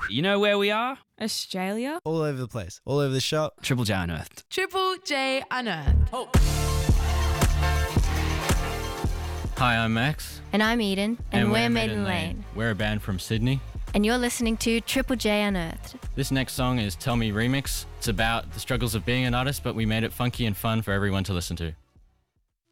You know where we are? Australia. All over the place. All over the shop. Triple J Unearthed. Triple J Unearthed. Hi, I'm Max. And I'm Eden, and we're Maiden Lane. We're a band from Sydney. And you're listening to Triple J Unearthed. This next song is Tell Me Remix. It's about the struggles of being an artist, but we made it funky and fun for everyone to listen to.